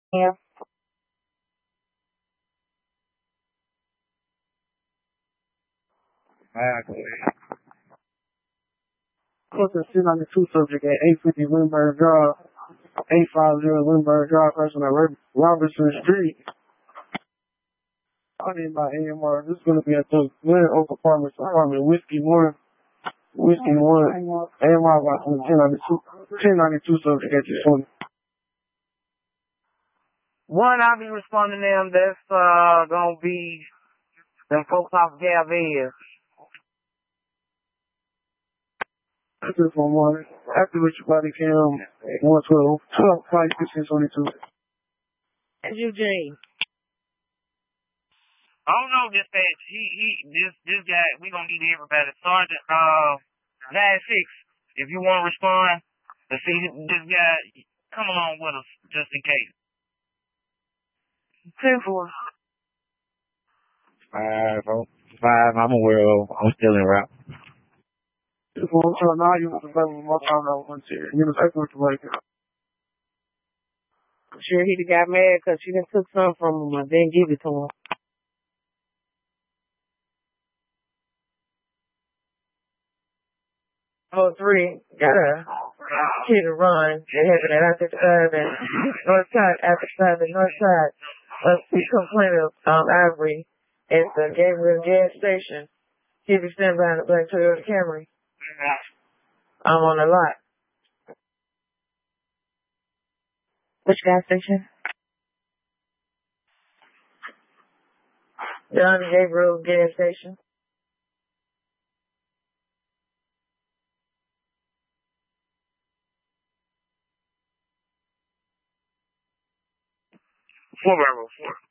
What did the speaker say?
Yeah. Close to 292 subject at 850 Lindbergh Drive, 850 Lindbergh Drive, person at Robertson Street. I need my AMR. This is going to be at the Glen Oak Apartments, Whiskey 1, AMR about 1092 subject at this point. One, I'll be responding to them. That's gonna be them folks off Galvez. That's just one more. Activate your body cam 112, 12, 5, 16, 22. Eugene. I don't know, just that this guy, we gonna need everybody. Sergeant, 9-6, if you want to respond, to see this guy, come along with us, just in case. 10-4. 5, I'm aware of. I'm still en route. 10-4, so now you have to play with more time than once here. You know, that's what you like. Sure, he got mad because she done took something from him and didn't give it to him. Oh, 3, got a hit and run. They having it after 5 and north side, after 5 and north side. We complained of Ivory at the Gabriel gas station. He was standing behind the black Toyota Camry. I'm on the lot. Which gas station? John Gabriel gas station. Four.